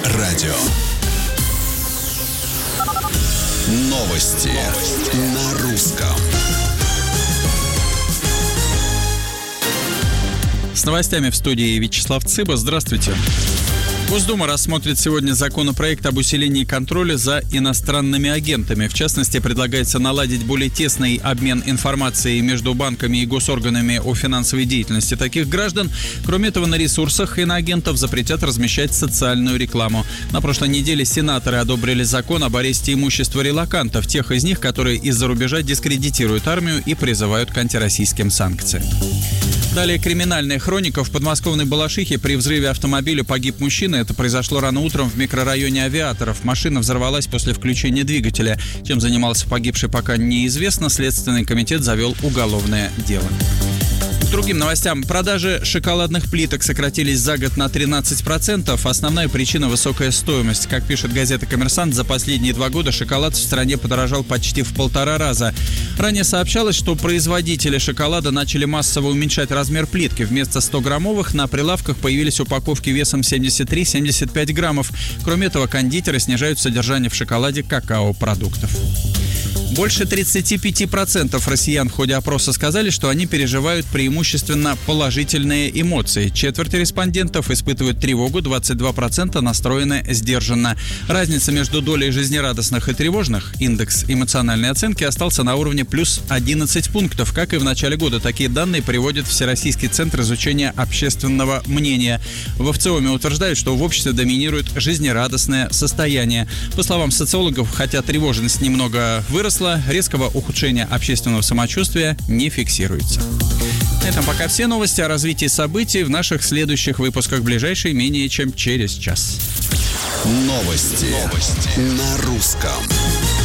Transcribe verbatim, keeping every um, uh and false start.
радио. Новости на русском. С новостями в студии Вячеслав Цыба. Здравствуйте. Госдума рассмотрит сегодня законопроект об усилении контроля за иностранными агентами. В частности, предлагается наладить более тесный обмен информацией между банками и госорганами о финансовой деятельности таких граждан. Кроме этого, на ресурсах иноагентов запретят размещать социальную рекламу. На прошлой неделе сенаторы одобрили закон об аресте имущества релокантов, тех из них, которые из-за рубежа дискредитируют армию и призывают к антироссийским санкциям. Далее криминальная хроника. В подмосковной Балашихе при взрыве автомобиля погиб мужчина. Это произошло рано утром в микрорайоне Авиаторов. Машина взорвалась после включения двигателя. Чем занимался погибший, пока неизвестно. Следственный комитет завел уголовное дело. К другим новостям. Продажи шоколадных плиток сократились за год на тринадцать процентов. Основная причина – высокая стоимость. Как пишет газета «Коммерсант», за последние два года шоколад в стране подорожал почти в полтора раза. Ранее сообщалось, что производители шоколада начали массово уменьшать размер плитки. Вместо сто-граммовых на прилавках появились упаковки весом семьдесят три - семьдесят пять граммов. Кроме этого, кондитеры снижают содержание в шоколаде какао-продуктов. Больше тридцать пять процентов россиян в ходе опроса сказали, что они переживают преимущественно положительные эмоции. Четверть респондентов испытывают тревогу, двадцать два процента настроены сдержанно. Разница между долей жизнерадостных и тревожных, индекс эмоциональной оценки, остался на уровне плюс одиннадцать пунктов. Как и в начале года, такие данные приводит Всероссийский центр изучения общественного мнения. В ВЦИОМе утверждают, что в обществе доминирует жизнерадостное состояние. По словам социологов, хотя тревожность немного выросла, резкого ухудшения общественного самочувствия не фиксируется. На этом пока все новости. О развитии событий в наших следующих выпусках, ближайшие менее чем через час. Новости, Новости. на русском.